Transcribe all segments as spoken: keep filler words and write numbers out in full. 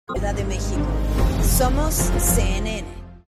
Ciudad de México. Somos C N N.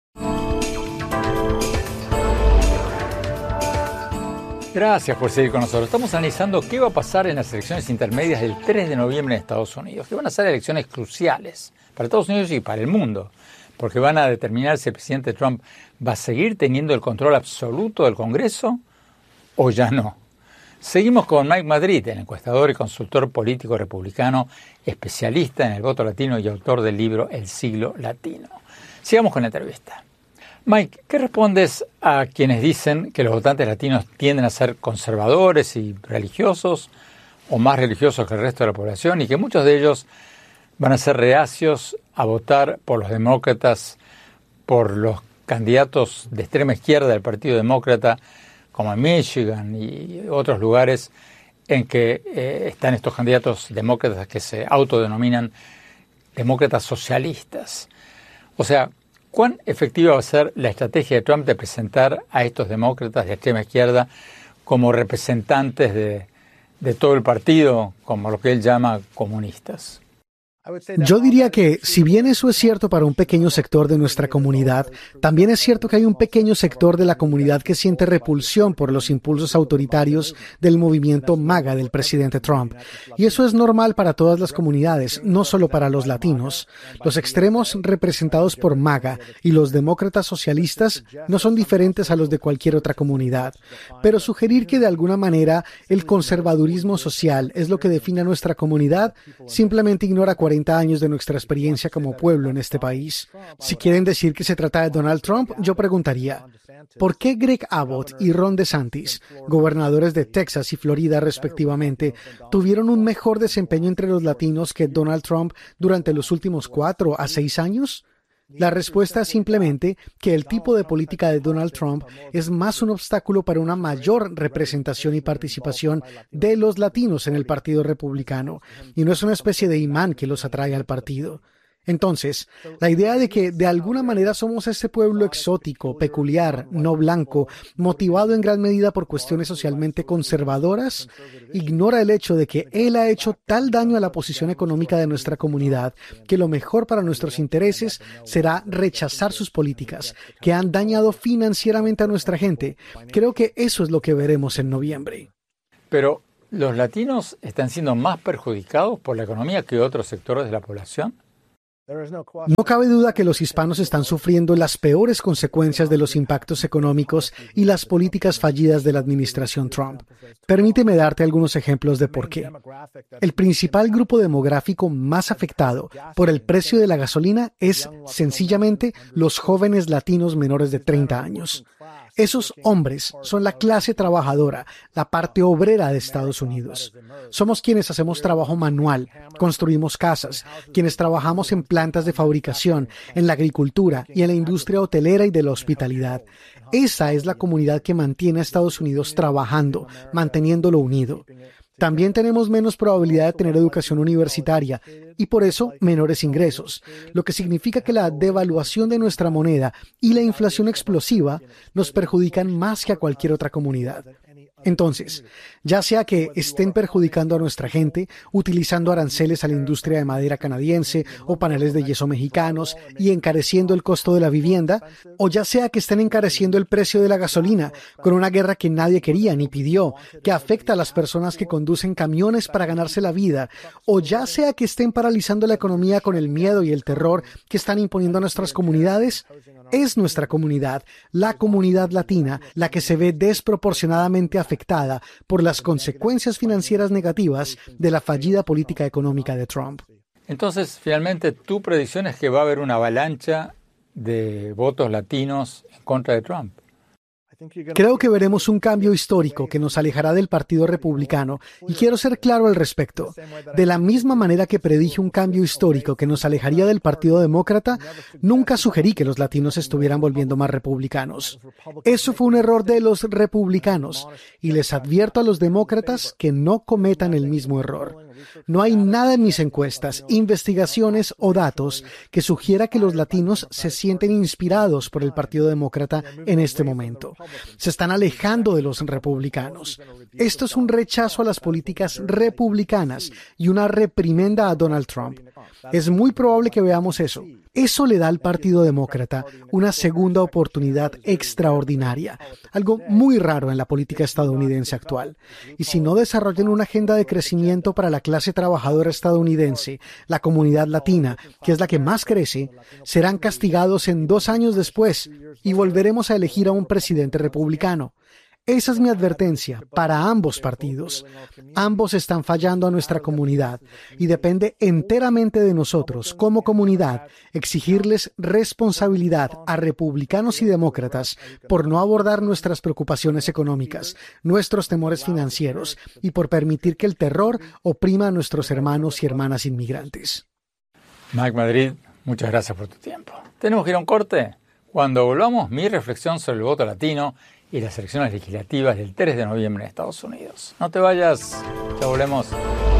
Gracias por seguir con nosotros. Estamos analizando qué va a pasar en las elecciones intermedias del tres de noviembre en Estados Unidos, que van a ser elecciones cruciales para Estados Unidos y para el mundo, porque van a determinar si el presidente Trump va a seguir teniendo el control absoluto del Congreso o ya no. Seguimos con Mike Madrid, el encuestador y consultor político republicano, especialista en el voto latino y autor del libro El siglo latino. Sigamos con la entrevista. Mike, ¿qué respondes a quienes dicen que los votantes latinos tienden a ser conservadores y religiosos, o más religiosos que el resto de la población, y que muchos de ellos van a ser reacios a votar por los demócratas, por los candidatos de extrema izquierda del Partido Demócrata, como en Michigan y otros lugares en que eh, están estos candidatos demócratas que se autodenominan demócratas socialistas? O sea, ¿cuán efectiva va a ser la estrategia de Trump de presentar a estos demócratas de extrema izquierda como representantes de, de todo el partido, como lo que él llama comunistas? Yo diría que, si bien eso es cierto para un pequeño sector de nuestra comunidad, también es cierto que hay un pequeño sector de la comunidad que siente repulsión por los impulsos autoritarios del movimiento MAGA del presidente Trump. Y eso es normal para todas las comunidades, no solo para los latinos. Los extremos representados por MAGA y los demócratas socialistas no son diferentes a los de cualquier otra comunidad. Pero sugerir que de alguna manera el conservadurismo social es lo que define a nuestra comunidad simplemente ignora cuarenta años de nuestra experiencia como pueblo en este país. Si quieren decir que se trata de Donald Trump, yo preguntaría, ¿por qué Greg Abbott y Ron DeSantis, gobernadores de Texas y Florida respectivamente, tuvieron un mejor desempeño entre los latinos que Donald Trump durante los últimos cuatro a seis años? La respuesta es simplemente que el tipo de política de Donald Trump es más un obstáculo para una mayor representación y participación de los latinos en el Partido Republicano, y no es una especie de imán que los atrae al partido. Entonces, la idea de que de alguna manera somos ese pueblo exótico, peculiar, no blanco, motivado en gran medida por cuestiones socialmente conservadoras, ignora el hecho de que él ha hecho tal daño a la posición económica de nuestra comunidad que lo mejor para nuestros intereses será rechazar sus políticas, que han dañado financieramente a nuestra gente. Creo que eso es lo que veremos en noviembre. Pero, ¿los latinos están siendo más perjudicados por la economía que otros sectores de la población? No cabe duda que los hispanos están sufriendo las peores consecuencias de los impactos económicos y las políticas fallidas de la administración Trump. Permíteme darte algunos ejemplos de por qué. El principal grupo demográfico más afectado por el precio de la gasolina es sencillamente los jóvenes latinos menores de treinta años. Esos hombres son la clase trabajadora, la parte obrera de Estados Unidos. Somos quienes hacemos trabajo manual, construimos casas, quienes trabajamos en plantas de fabricación, en la agricultura y en la industria hotelera y de la hospitalidad. Esa es la comunidad que mantiene a Estados Unidos trabajando, manteniéndolo unido. También tenemos menos probabilidad de tener educación universitaria y por eso menores ingresos, lo que significa que la devaluación de nuestra moneda y la inflación explosiva nos perjudican más que a cualquier otra comunidad. Entonces, ya sea que estén perjudicando a nuestra gente, utilizando aranceles a la industria de madera canadiense o paneles de yeso mexicanos y encareciendo el costo de la vivienda, o ya sea que estén encareciendo el precio de la gasolina con una guerra que nadie quería ni pidió, que afecta a las personas que conducen camiones para ganarse la vida, o ya sea que estén paralizando la economía con el miedo y el terror que están imponiendo a nuestras comunidades, es nuestra comunidad, la comunidad latina, la que se ve desproporcionadamente afectada por las consecuencias financieras negativas de la fallida política económica de Trump. Entonces, finalmente, tu predicción es que va a haber una avalancha de votos latinos en contra de Trump. Creo que veremos un cambio histórico que nos alejará del Partido Republicano y quiero ser claro al respecto. De la misma manera que predije un cambio histórico que nos alejaría del Partido Demócrata, nunca sugerí que los latinos estuvieran volviendo más republicanos. Eso fue un error de los republicanos y les advierto a los demócratas que no cometan el mismo error. No hay nada en mis encuestas, investigaciones o datos que sugiera que los latinos se sienten inspirados por el Partido Demócrata en este momento. Se están alejando de los republicanos. Esto es un rechazo a las políticas republicanas y una reprimenda a Donald Trump. Es muy probable que veamos eso. Eso le da al Partido Demócrata una segunda oportunidad extraordinaria, algo muy raro en la política estadounidense actual. Y si no desarrollan una agenda de crecimiento para la clase trabajadora estadounidense, la comunidad latina, que es la que más crece, serán castigados en dos años después y volveremos a elegir a un presidente republicano. Esa es mi advertencia para ambos partidos. Ambos están fallando a nuestra comunidad y depende enteramente de nosotros, como comunidad, exigirles responsabilidad a republicanos y demócratas por no abordar nuestras preocupaciones económicas, nuestros temores financieros y por permitir que el terror oprima a nuestros hermanos y hermanas inmigrantes. Mike Madrid, muchas gracias por tu tiempo. ¿Tenemos que ir a un corte? Cuando volvamos, mi reflexión sobre el voto latino y las elecciones legislativas del tres de noviembre en Estados Unidos. No te vayas, ya volvemos.